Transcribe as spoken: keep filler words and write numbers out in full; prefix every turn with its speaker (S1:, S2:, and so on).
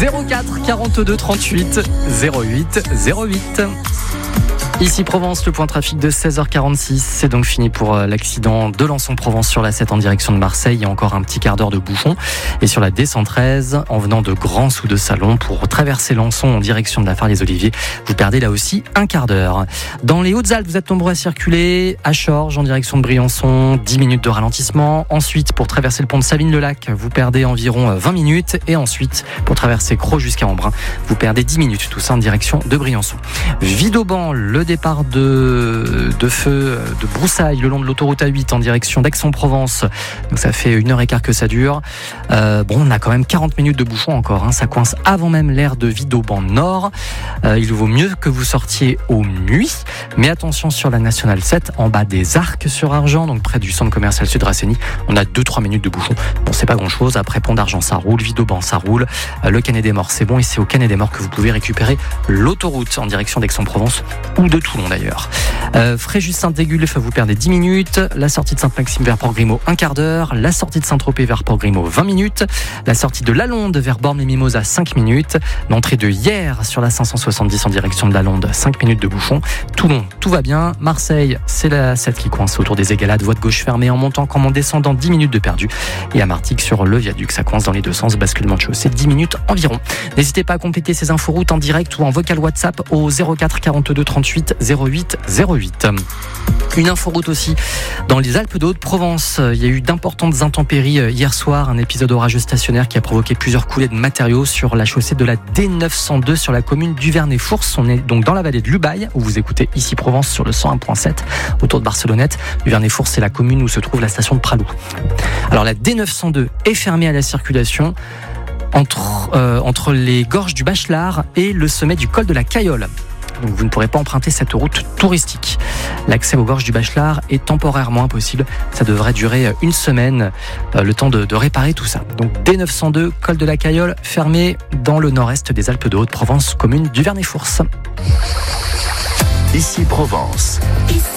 S1: zéro quatre quarante-deux trente-huit zéro huit zéro huit. Ici Provence, le point trafic de seize heures quarante-six. C'est donc fini pour l'accident de Lançon-Provence sur la sept en direction de Marseille. Il y a encore un petit quart d'heure de bouchon. Et sur la D cent treize, en venant de Grand Sous de Salon pour traverser Lançon en direction de la Phare-les-Oliviers, vous perdez là aussi un quart d'heure. Dans les Hautes-Alpes, vous êtes nombreux à circuler. À Chorges, en direction de Briançon, dix minutes de ralentissement. Ensuite, pour traverser le pont de Savines-le-Lac, vous perdez environ vingt minutes. Et ensuite, pour traverser Crau jusqu'à Embrun, vous perdez dix minutes. Tout ça en direction de Briançon. Vidauban, le départ de, de feu de broussailles le long de l'autoroute A huit en direction d'Aix-en-Provence. Donc ça fait une heure et quart que ça dure. Euh, bon, on a quand même quarante minutes de bouchon encore. Hein. Ça coince avant même l'aire de Vidauban Nord. Euh, il vaut mieux que vous sortiez au nuit. Mais attention sur la Nationale sept, en bas des Arcs sur Argent, donc près du centre commercial Sud Rassény. On a deux trois minutes de bouchon. Bon, c'est pas grand chose. Après Pont d'Argent, ça roule. Vidauban, ça roule. Euh, le Canet des Morts, c'est bon. Et c'est au Canet des Morts que vous pouvez récupérer l'autoroute en direction d'Aix-en-Provence ou de Toulon d'ailleurs. Euh, Fréjus-Saint-Égulf, vous perdez dix minutes. La sortie de Sainte-Maxime vers Port-Grimaud, un quart d'heure. La sortie de Saint-Tropez vers Port-Grimaud, vingt minutes. La sortie de Lalonde vers Bormes-les-Mimosas, cinq minutes. L'entrée de Hyères sur la cinq cent soixante-dix en direction de Lalonde, cinq minutes de bouchon. Toulon, tout va bien. Marseille, c'est la sept qui coince autour des Égalades. Voie de gauche fermée en montant comme en descendant, dix minutes de perdu. Et à Martigues sur le viaduc, ça coince dans les deux sens. Basculement de chaussée, dix minutes environ. N'hésitez pas à compléter ces inforoutes en direct ou en vocal WhatsApp au zéro quatre quarante-deux trente-huit zéro huit zéro huit. Une inforoute aussi dans les Alpes de Haute-Provence. Il y a eu d'importantes intempéries hier soir, un épisode orageux stationnaire qui a provoqué plusieurs coulées de matériaux sur la chaussée de la D neuf cent deux sur la commune d'Uvernay-Fource. On est donc dans la vallée de l'Ubaye où vous écoutez ici Provence sur le cent un virgule sept autour de Barcelonnette. Uvernay-Fource, c'est la commune où se trouve la station de Pralou. Alors la D neuf cent deux est fermée à la circulation entre, euh, entre les gorges du Bachelard et le sommet du col de la Cayolle. Donc vous ne pourrez pas emprunter cette route touristique. L'accès aux gorges du Bachelard est temporairement impossible. Ça devrait durer une semaine, euh, le temps de, de réparer tout ça. Donc D neuf cent deux, col de la Cayolle, fermé dans le nord-est des Alpes de Haute-Provence, commune d'Uvernay-Fource.
S2: Ici Provence.